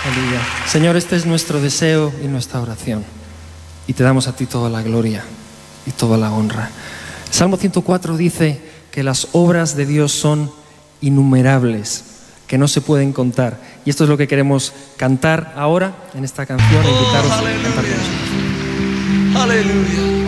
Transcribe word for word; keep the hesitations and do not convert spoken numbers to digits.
Aleluya. Señor, este es nuestro deseo y nuestra oración. Y te damos a ti toda la gloria y toda la honra. Salmo ciento cuatro dice que las obras de Dios son innumerables, que no se pueden contar. Y esto es lo que queremos cantar ahora en esta canción e invitaros a cantar con nosotros. Aleluya.